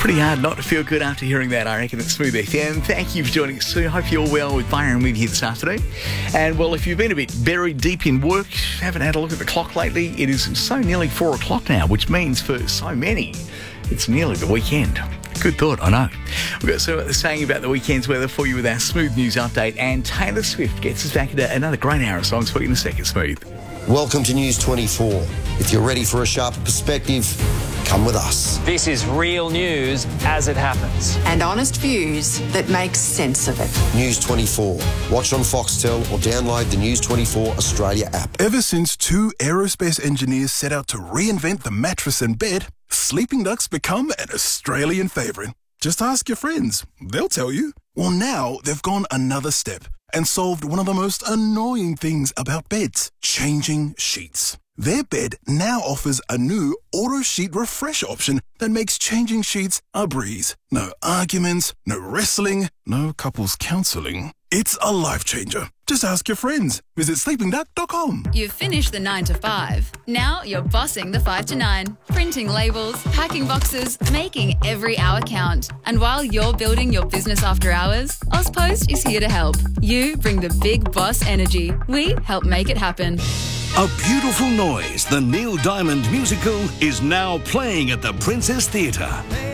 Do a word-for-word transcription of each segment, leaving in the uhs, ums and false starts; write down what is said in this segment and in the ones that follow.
Pretty hard not to feel good after hearing that, I reckon, at Smooth F M. Thank you for joining us too. Hope you're well with Byron with you this afternoon. And, well, if you've been a bit buried deep in work, haven't had a look at the clock lately, it is so nearly four o'clock now, which means for so many, it's nearly the weekend. Good thought, I know. We've got so saying about the weekend's weather for you with our Smooth News update, and Taylor Swift gets us back into another great hour of songs for you in a second, Smooth. Welcome to News twenty-four. If you're ready for a sharper perspective, come with us. This is real news as it happens. And honest views that make sense of it. News twenty-four. Watch on Foxtel or download the News twenty-four Australia app. Ever since two aerospace engineers set out to reinvent the mattress and bed, sleeping ducks become an Australian favourite. Just ask your friends. They'll tell you. Well, now they've gone another step and solved one of the most annoying things about beds, changing sheets. Their bed now offers a new auto sheet refresh option that makes changing sheets a breeze. No arguments, no wrestling, no couples counselling. It's a life changer. Just ask your friends. Visit sleeping duck dot com. You've finished the nine to five. Now you're bossing the five to nine. Printing labels, packing boxes, making every hour count. And while you're building your business after hours, Ozpost is here to help. You bring the big boss energy. We help make it happen. A Beautiful Noise, the Neil Diamond musical, is now playing at the Princess Theatre.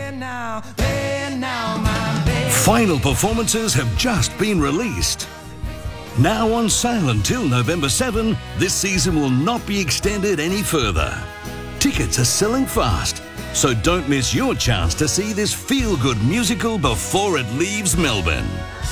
Final performances have just been released. Now on sale until November seventh, this season will not be extended any further. Tickets are selling fast, so don't miss your chance to see this feel-good musical before it leaves Melbourne.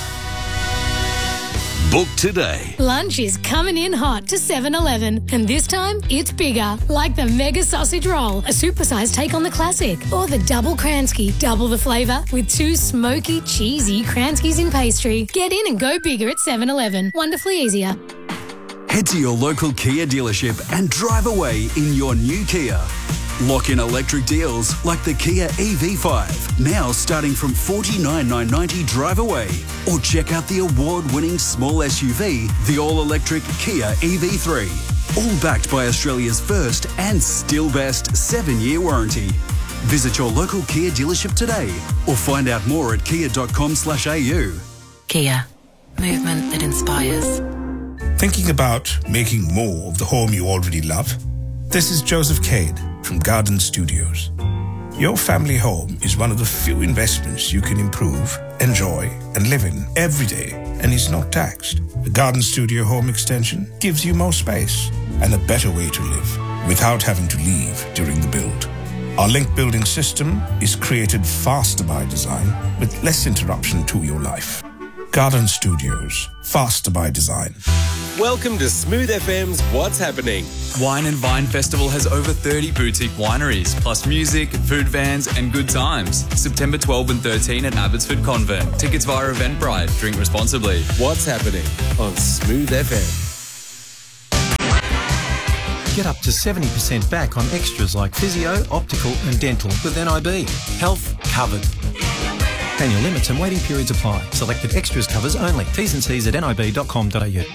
Book today. Lunch is coming in hot to seven eleven, and this time it's bigger, like the Mega Sausage Roll, a supersized take on the classic, or the Double Kransky, double the flavour with two smoky, cheesy Kranskys in pastry. Get in and go bigger at seven eleven. Wonderfully easier. Head to your local Kia dealership and drive away in your new Kia. Lock in electric deals like the Kia E V five, now starting from forty-nine thousand nine hundred ninety drive away. Or check out the award-winning small S U V, the all-electric Kia E V three. All backed by Australia's first and still best seven-year warranty. Visit your local Kia dealership today or find out more at kia dot com slash a u. Kia. Movement that inspires. Thinking about making more of the home you already love? This is Joseph Cade from Garden Studios. Your family home is one of the few investments you can improve, enjoy, and live in every day, and is not taxed. The Garden Studio Home Extension gives you more space and a better way to live without having to leave during the build. Our link building system is created faster by design with less interruption to your life. Garden Studios, faster by design. Welcome to Smooth F M's What's Happening. Wine and Vine Festival has over thirty boutique wineries, plus music, food vans and good times. September twelfth and thirteenth at Abbotsford Convent. Tickets via Eventbrite. Drink responsibly. What's Happening on Smooth F M. Get up to seventy percent back on extras like physio, optical and dental with N I B. Health covered. Annual limits and waiting periods apply. Selected extras covers only. T's and C's at n i b dot com dot a u.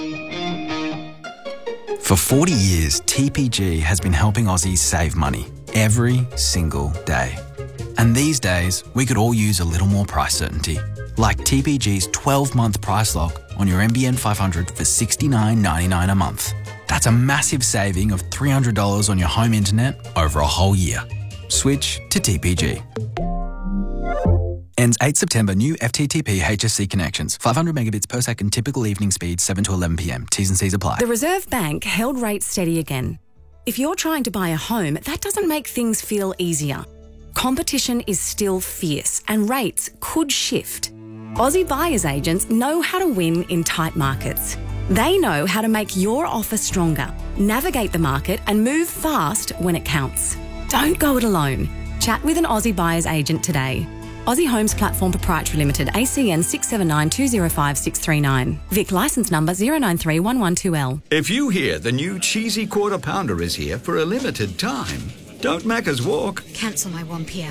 For forty years, T P G has been helping Aussies save money every single day. And these days, we could all use a little more price certainty. Like T P G's twelve-month price lock on your N B N five hundred for sixty-nine ninety-nine a month. That's a massive saving of three hundred dollars on your home internet over a whole year. Switch to T P G. Ends eighth September. New F T T P H S C connections. five hundred megabits per second. Typical evening speed seven to eleven p m. T's and C's apply. The Reserve Bank held rates steady again. If you're trying to buy a home, that doesn't make things feel easier. Competition is still fierce and rates could shift. Aussie buyers agents know how to win in tight markets. They know how to make your offer stronger, navigate the market and move fast when it counts. Don't go it alone. Chat with an Aussie buyer's agent today. Aussie Homes Platform Proprietary Limited, A C N six seven nine two zero five six three nine. Vic licence number zero nine three one one two L. If you hear the new cheesy quarter pounder is here for a limited time, don't Macca's walk. Cancel my one p m.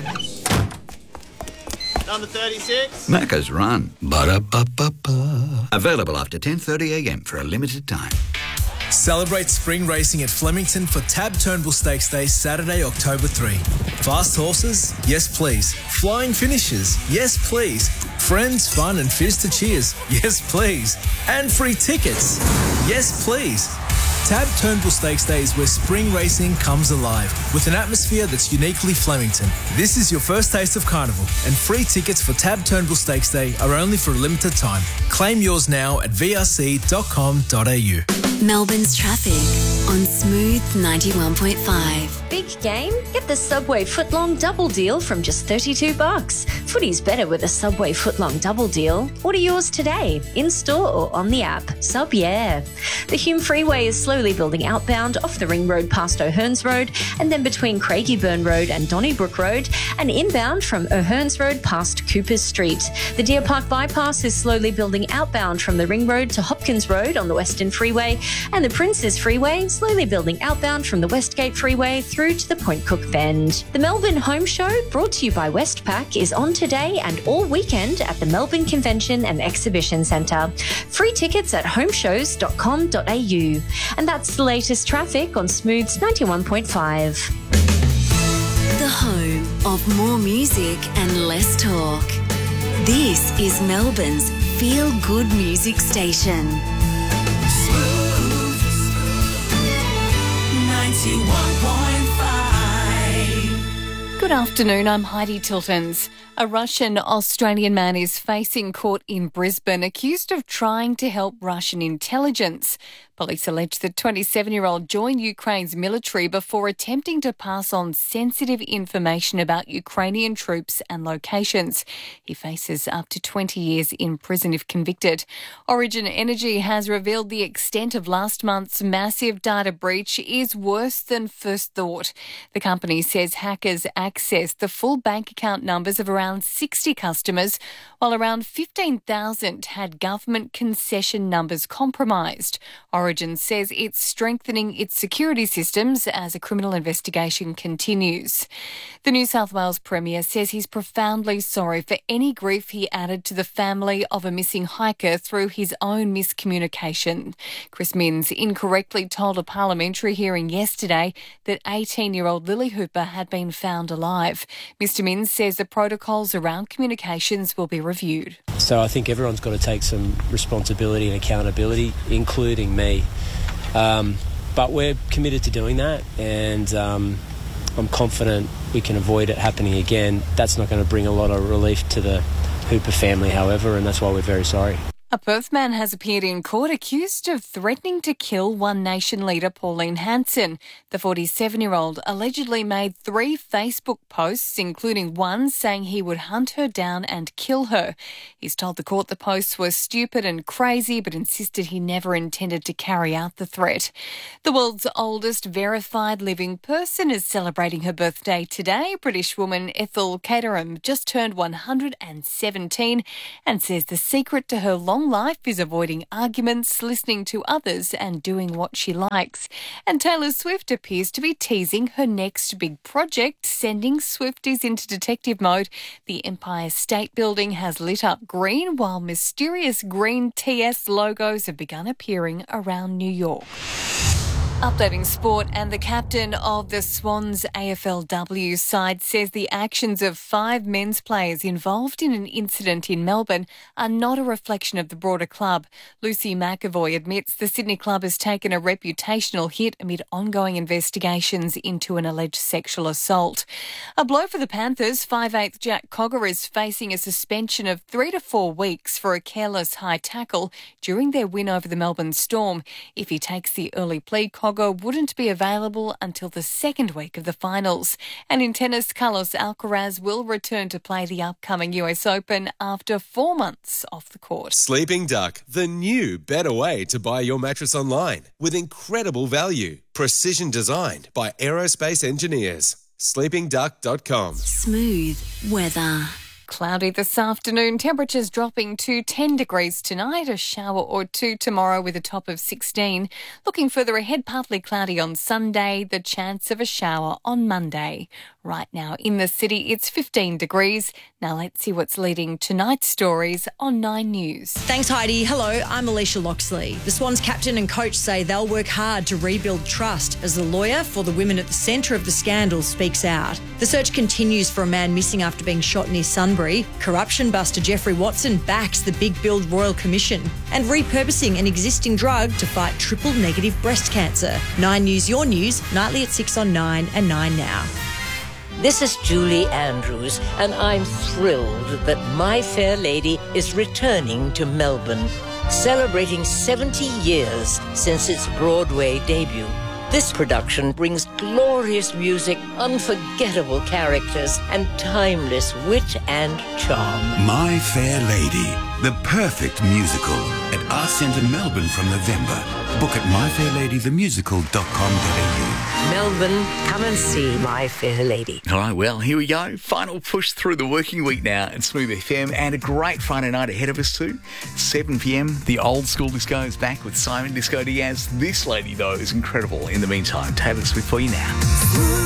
Number thirty-six. Macca's run. Ba-da-ba-ba-ba. Available after ten thirty a m for a limited time. Celebrate spring racing at Flemington for Tab Turnbull Stakes Day, Saturday, October third. Fast horses? Yes, please. Flying finishes? Yes, please. Friends, fun and fizz to cheers? Yes, please. And free tickets? Yes, please. Tab Turnbull Stakes Day is where spring racing comes alive with an atmosphere that's uniquely Flemington. This is your first taste of carnival, and free tickets for Tab Turnbull Stakes Day are only for a limited time. Claim yours now at v r c dot com dot a u. Melbourne's traffic on Smooth ninety-one point five. Big game? Get the Subway footlong double deal from just thirty-two bucks. Footy's better with a Subway footlong double deal. Order yours today, in store or on the app. Sub yeah. The Hume Freeway is slowly building outbound off the Ring Road past O'Hearns Road, and then between Craigieburn Road and Donnybrook Road, and inbound from O'Hearns Road past Coopers Street. The Deer Park Bypass is slowly building outbound from the Ring Road to Hopkins Road on the Western Freeway, and the Princes Freeway slowly building outbound from the Westgate Freeway through to the Point Cook Bend. The Melbourne Home Show, brought to you by Westpac, is on today and all weekend at the Melbourne Convention and Exhibition Centre. Free tickets at homeshows dot com dot a u. And that's the latest traffic on Smooth's ninety-one point five. The home of more music and less talk. This is Melbourne's feel-good music station. ninety-one point five. Good afternoon, I'm Heidi Tiltons. A Russian-Australian man is facing court in Brisbane accused of trying to help Russian intelligence. Police allege the twenty-seven-year-old joined Ukraine's military before attempting to pass on sensitive information about Ukrainian troops and locations. He faces up to twenty years in prison if convicted. Origin Energy has revealed the extent of last month's massive data breach is worse than first thought. The company says hackers accessed the full bank account numbers of around sixty customers, while around fifteen thousand had government concession numbers compromised. Origin says it's strengthening its security systems as a criminal investigation continues. The New South Wales Premier says he's profoundly sorry for any grief he added to the family of a missing hiker through his own miscommunication. Chris Minns incorrectly told a parliamentary hearing yesterday that eighteen-year-old Lily Hooper had been found alive. Mister Minns says the protocols around communications will be reviewed. So I think everyone's got to take some responsibility and accountability, including me. Um, but we're committed to doing that, and um, I'm confident we can avoid it happening again. That's not going to bring a lot of relief to the Hooper family, however, and that's why we're very sorry. A Perth man has appeared in court accused of threatening to kill One Nation leader Pauline Hanson. The forty-seven-year-old allegedly made three Facebook posts, including one saying he would hunt her down and kill her. He's told the court the posts were stupid and crazy, but insisted he never intended to carry out the threat. The world's oldest verified living person is celebrating her birthday today. British woman Ethel Caterham just turned one hundred seventeen and says the secret to her long life is avoiding arguments, listening to others and doing what she likes. And Taylor Swift appears to be teasing her next big project, sending Swifties into detective mode. The Empire State Building has lit up green, while mysterious green T S logos have begun appearing around New York. Updating sport, and the captain of the Swans A F L W side says the actions of five men's players involved in an incident in Melbourne are not a reflection of the broader club. Lucy McAvoy admits the Sydney club has taken a reputational hit amid ongoing investigations into an alleged sexual assault. A blow for the Panthers. five-eighth Jack Cogger is facing a suspension of three to four weeks for a careless high tackle during their win over the Melbourne Storm. If he takes the early plea, Cogger wouldn't be available until the second week of the finals. And in tennis, Carlos Alcaraz will return to play the upcoming U S Open after four months off the court. Sleeping Duck, the new better way to buy your mattress online with incredible value. Precision designed by aerospace engineers. sleeping duck dot com. Smooth weather. Cloudy this afternoon, temperatures dropping to ten degrees tonight, a shower or two tomorrow with a top of sixteen. Looking further ahead, partly cloudy on Sunday, the chance of a shower on Monday. Right now in the city, it's fifteen degrees. Now let's see what's leading tonight's stories on Nine News. Thanks, Heidi. Hello, I'm Alicia Loxley. The Swans captain and coach say they'll work hard to rebuild trust as the lawyer for the women at the centre of the scandal speaks out. The search continues for a man missing after being shot near Sunbury. Corruption buster Jeffrey Watson backs the Big Build Royal Commission and repurposing an existing drug to fight triple-negative breast cancer. Nine News, your news, nightly at six on Nine and Nine Now. This is Julie Andrews, and I'm thrilled that My Fair Lady is returning to Melbourne, celebrating seventy years since its Broadway debut. This production brings glorious music, unforgettable characters, and timeless wit and charm. My Fair Lady, the perfect musical at Arts Centre Melbourne from November. Book at my fair lady the musical dot com dot a u. Melbourne, come and see My Fair Lady. All right, well, here we go. Final push through the working week now at Smooth F M, and a great Friday night ahead of us too. seven p m, the old school disco is back with Simon Disco Diaz. This lady, though, is incredible. In the meantime, Taylor Swift for you now.